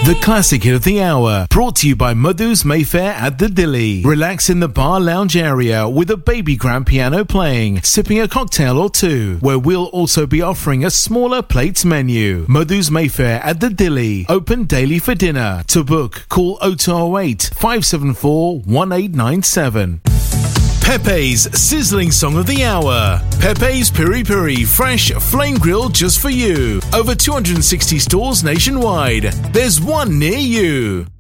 The classic hit of the hour, brought to you by Madhu's Mayfair at the Dilly. Relax in the bar lounge area with a baby grand piano playing, sipping a cocktail or two, where we'll also be offering a smaller plates menu. Madhu's Mayfair at the Dilly, open daily for dinner. To book, call 0208 574 1897. Pepe's sizzling song of the hour. Pepe's Piri Piri, fresh, flame grilled just for you. Over 260 stores nationwide. There's one near you.